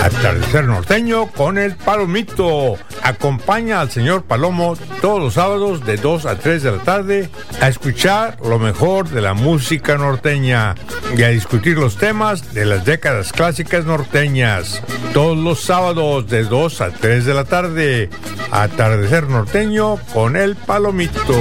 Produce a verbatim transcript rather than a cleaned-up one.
Atardecer Norteño con el Palomito. Acompaña al señor Palomo todos los sábados de dos a tres de la tarde a escuchar lo mejor de la música norteña y a discutir los temas de las décadas clásicas norteñas. Todos los sábados de dos a tres de la tarde. Atardecer Norteño con el Palomito.